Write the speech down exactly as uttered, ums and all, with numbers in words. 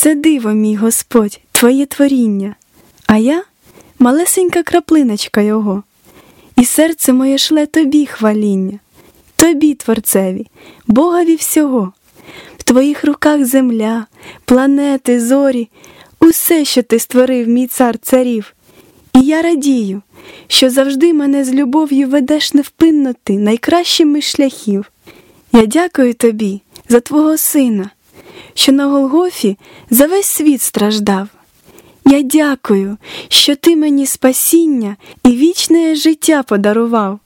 Це диво, мій Господь, Твоє творіння, а я – малесенька краплиночка Його. І серце моє шле Тобі хваління, Тобі, Творцеві, Богові всього. В Твоїх руках земля, планети, зорі, усе, що Ти створив, мій цар царів. І я радію, що завжди мене з любов'ю ведеш невпинно Ти найкращими шляхів. Я дякую Тобі за Твого Сина, що на Голгофі за весь світ страждав. Я дякую, що Ти мені спасіння і вічне життя подарував.